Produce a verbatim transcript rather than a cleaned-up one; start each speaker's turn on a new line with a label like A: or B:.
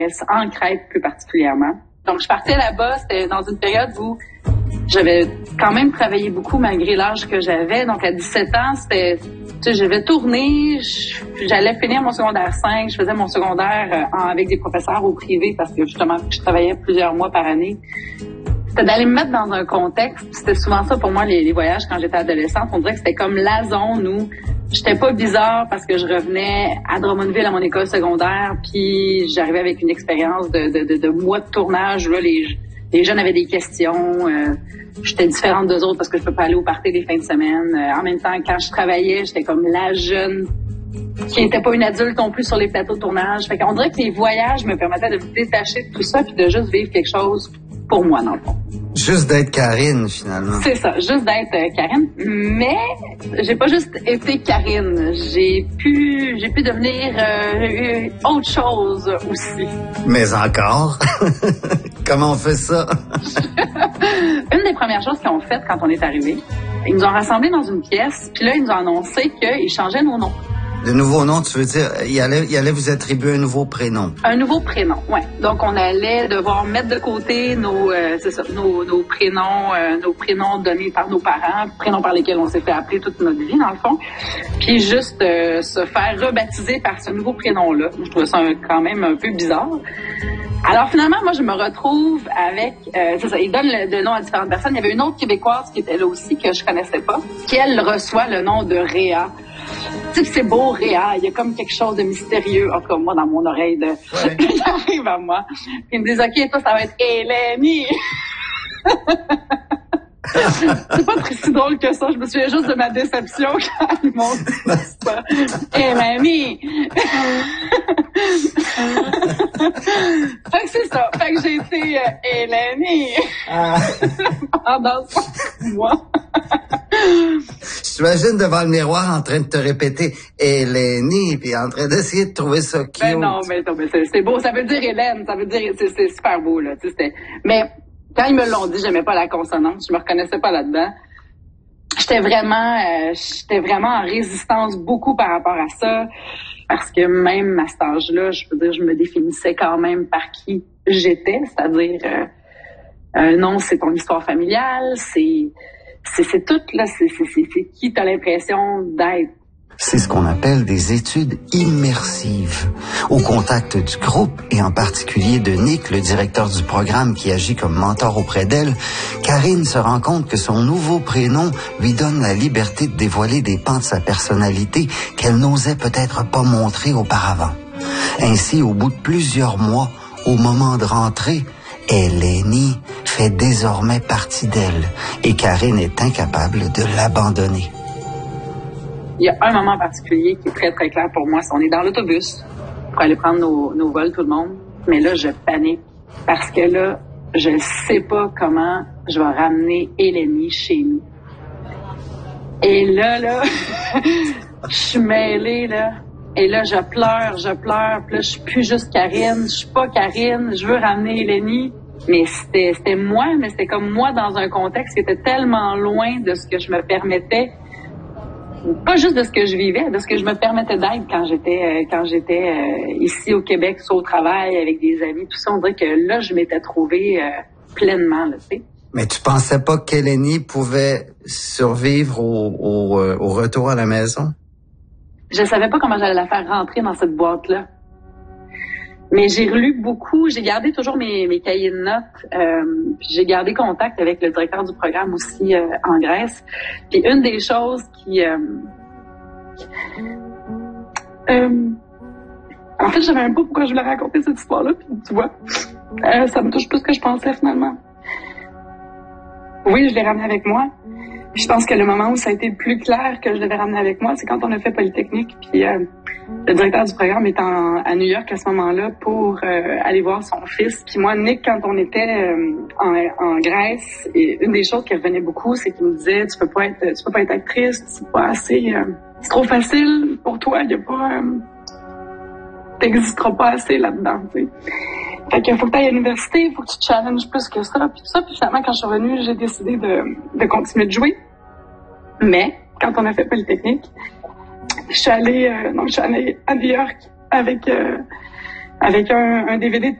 A: en Crète plus particulièrement. Donc, je partais là-bas, c'était dans une période où j'avais quand même travaillé beaucoup malgré l'âge que j'avais. Donc, à dix-sept ans, c'était, tu sais, j'avais tourné, j'allais finir mon secondaire cinq, je faisais mon secondaire en, avec des professeurs au privé parce que justement, je travaillais plusieurs mois par année. C'était d'aller me mettre dans un contexte. C'était souvent ça pour moi, les, les voyages quand j'étais adolescente. On dirait que c'était comme la zone où j'étais pas bizarre parce que je revenais à Drummondville à mon école secondaire, puis j'arrivais avec une expérience de, de, de, de mois de tournage. Là, les, les jeunes avaient des questions. Euh, j'étais différente d'eux autres parce que je peux pas aller au party des fins de semaine. Euh, en même temps, quand je travaillais, j'étais comme la jeune qui n'était pas une adulte non plus sur les plateaux de tournage. Fait qu'on dirait que les voyages me permettaient de me détacher de tout ça puis de juste vivre quelque chose pour moi, dans le fond.
B: Juste d'être Karine, finalement.
A: C'est ça, juste d'être euh, Karine. Mais j'ai pas juste été Karine. J'ai pu, j'ai pu devenir euh, autre chose aussi.
B: Mais encore? Comment on fait ça?
A: Une des premières choses qu'ils ont faites quand on est arrivé, ils nous ont rassemblés dans une pièce, puis là, ils nous ont annoncé qu'ils changeaient nos noms.
B: De nouveau nom, tu veux dire, il allait, il allait vous attribuer un nouveau prénom.
A: Un nouveau prénom, oui. Donc, on allait devoir mettre de côté nos, euh, c'est ça, nos, nos prénoms, euh, nos prénoms donnés par nos parents, prénoms par lesquels on s'est fait appeler toute notre vie, dans le fond. Puis juste euh, se faire rebaptiser par ce nouveau prénom-là. Je trouvais ça un, quand même un peu bizarre. Alors, finalement, moi, je me retrouve avec, euh, c'est ça, ils donnent le, le nom à différentes personnes. Il y avait une autre Québécoise qui était là aussi, que je connaissais pas, qui, elle, reçoit le nom de Réa. Tu sais que c'est beau, Réa. Il y a comme quelque chose de mystérieux. En tout cas, moi, dans mon oreille, de... Ouais. Il arrive à moi. Ils me disent, OK, toi, ça va être Eleni. C'est pas très si drôle que ça. Je me souviens juste de ma déception quand ils m'ont dit ça. Eleni. Fait que c'est ça. Fait que j'ai été euh, Eleni. Ah. Pendant cinq mois.
B: Je t'imagine devant le miroir en train de te répéter Eleni, puis en train d'essayer de trouver ça cute.
A: Ben non, mais, non, mais c'est, c'est beau. Ça veut dire Hélène. Ça veut dire, c'est, c'est super beau, là. Tu sais, c'était... Mais quand ils me l'ont dit, j'aimais pas la consonance. Je me reconnaissais pas là-dedans. J'étais vraiment, euh, j'étais vraiment en résistance beaucoup par rapport à ça. Parce que même à cet âge-là, je veux dire, je me définissais quand même par qui j'étais. C'est-à-dire, euh, un nom, c'est ton histoire familiale, c'est... C'est, c'est tout, là, c'est, c'est, c'est, c'est qui t'as l'impression d'être.
B: C'est ce qu'on appelle des études immersives. Au contact du groupe, et en particulier de Nick, le directeur du programme qui agit comme mentor auprès d'elle, Karine se rend compte que son nouveau prénom lui donne la liberté de dévoiler des pans de sa personnalité qu'elle n'osait peut-être pas montrer auparavant. Ainsi, au bout de plusieurs mois, au moment de rentrer, Eleni fait désormais partie d'elle et Karine est incapable de l'abandonner.
A: Il y a un moment particulier qui est très, très clair pour moi. C'est on est dans l'autobus pour aller prendre nos, nos vols, tout le monde. Mais là, je panique parce que là, je ne sais pas comment je vais ramener Eleni chez nous. Et là, là, je suis mêlée, là. Et là, je pleure, je pleure. Puis là, je suis plus juste Karine. Je suis pas Karine. Je veux ramener Eleni. Mais c'était, c'était moi, mais c'était comme moi dans un contexte qui était tellement loin de ce que je me permettais. Pas juste de ce que je vivais, de ce que je me permettais d'être quand j'étais, quand j'étais euh, ici au Québec, soit au travail, avec des amis, tout ça. On dirait que là, je m'étais trouvée euh, pleinement, là, tu sais.
B: Mais tu pensais pas qu'Eleni pouvait survivre au, au, euh, au retour à la maison?
A: Je savais pas comment j'allais la faire rentrer dans cette boîte-là. Mais j'ai relu beaucoup, j'ai gardé toujours mes, mes cahiers de notes, euh, puis j'ai gardé contact avec le directeur du programme aussi euh, en Grèce. Puis une des choses qui... Euh, euh, en fait, je savais même pas pourquoi je voulais raconter cette histoire-là, puis tu vois, euh, ça me touche plus que je pensais finalement. Oui, je l'ai ramené avec moi. Puis je pense que le moment où ça a été le plus clair que je devais ramener avec moi, c'est quand on a fait Polytechnique. Puis euh, le directeur du programme est en, à New York à ce moment-là pour euh, aller voir son fils. Puis moi, Nick, quand on était euh, en, en Grèce, et une des choses qui revenait beaucoup, c'est qu'il me disait, tu peux pas être, tu peux pas être actrice, c'est pas assez, euh, c'est trop facile pour toi, il y a pas, euh, t'existeras pas assez là-dedans, tu sais. Fait qu'il faut que tu ailles à l'université, il faut que tu te challenges plus que ça, puis tout ça. Puis finalement, quand je suis revenue, j'ai décidé de, de continuer de jouer. Mais, quand on a fait Polytechnique, je suis allée, euh, donc je suis allée à New York avec, euh, Avec un, un D V D de